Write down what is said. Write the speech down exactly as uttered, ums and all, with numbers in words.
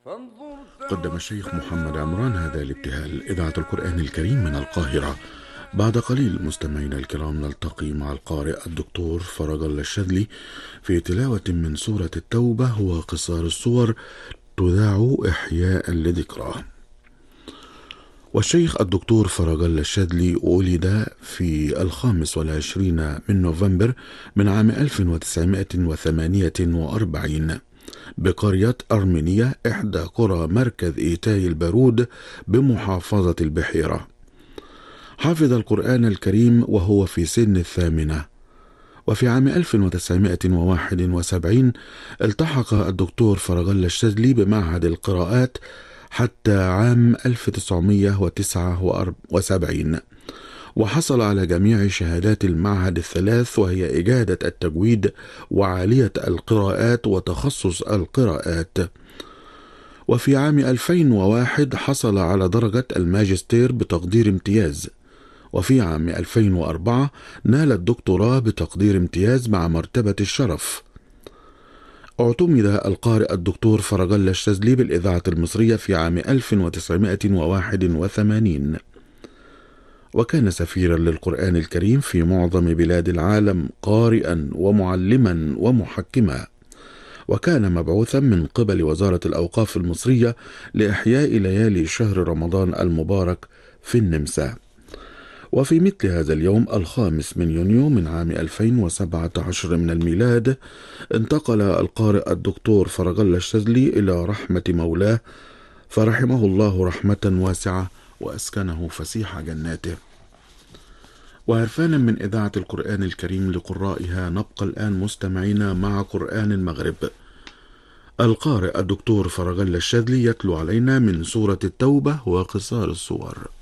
قدم الشيخ محمد عمران هذا الابتهال إذاعة القرآن الكريم من القاهرة. بعد قليل مستمعينا الكرام نلتقي مع القارئ الدكتور فرج الله الشاذلي في تلاوة من سورة التوبة وقصار الصور تذاع إحياء لذكراه. والشيخ الدكتور فرج الله الشاذلي ولد في الخامس والعشرين من نوفمبر من عام ألف وتسعمائة وثمانية وأربعين بقرية أرمينية إحدى قرى مركز إيتاي البارود بمحافظة البحيرة. حفظ القرآن الكريم وهو في سن الثامنة، وفي عام ألف وتسعمائة وواحد وسبعين التحق الدكتور فرج الله الشاذلي بمعهد القراءات حتى عام ألف وتسعمائة وتسعة وسبعين، وحصل على جميع شهادات المعهد الثلاث، وهي إجادة التجويد وعالية القراءات وتخصص القراءات. وفي عام ألفين وواحد حصل على درجة الماجستير بتقدير امتياز، وفي عام ألفين وأربعة نال الدكتوراه بتقدير امتياز مع مرتبة الشرف. اعتمد القارئ الدكتور فرج الله الشاذلي بالإذاعة المصرية في عام ألف وتسعمائة وواحد وثمانين، وكان سفيرا للقرآن الكريم في معظم بلاد العالم، قارئا ومعلما ومحكما، وكان مبعوثا من قبل وزارة الأوقاف المصرية لإحياء ليالي شهر رمضان المبارك في النمسا. وفي مثل هذا اليوم الخامس من يونيو من عام ألفين وسبعة عشر من الميلاد انتقل القارئ الدكتور فرج الله الشاذلي إلى رحمة مولاه، فرحمه الله رحمة واسعة وأسكنه فسيح جناته. وعرفانا من إذاعة القرآن الكريم لقرائها نبقى الآن مستمعين مع قرآن المغرب. القارئ الدكتور فرج الله الشاذلي يتلو علينا من سورة التوبة وقصار الصور.